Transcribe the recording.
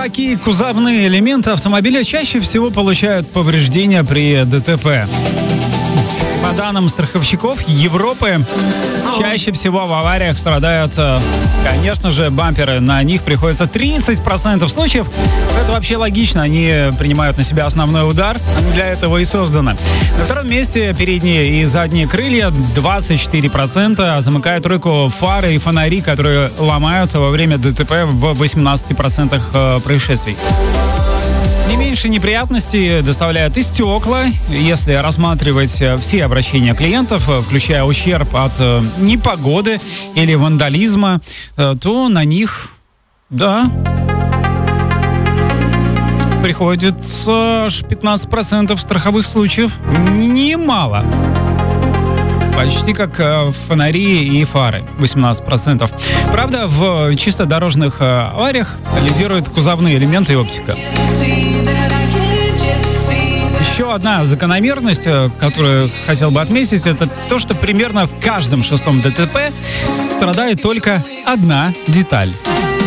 Какие кузовные элементы автомобиля чаще всего получают повреждения при ДТП? По данным страховщиков Европы, чаще всего в авариях страдают, конечно же, бамперы. На них приходится 30% случаев. Это вообще логично. Они принимают на себя основной удар. Они для этого и созданы. На втором месте передние и задние крылья 24%. Замыкают тройку фары и фонари, которые ломаются во время ДТП в 18% происшествий. Не меньше неприятностей доставляют и стекла. Если рассматривать все обращения клиентов, включая ущерб от непогоды или вандализма, то на них, да, приходится аж 15% страховых случаев. Немало. Почти как фонари и фары, 18%. Правда, в чисто дорожных авариях лидируют кузовные элементы и оптика. Еще одна закономерность, которую хотел бы отметить, это то, что примерно в каждом шестом ДТП страдает только одна деталь.